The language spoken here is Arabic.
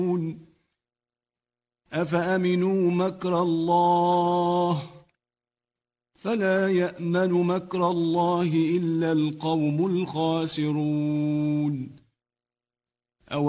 أفأمنوا مكر الله فلا يأمن مكر الله إلا القوم الخاسرون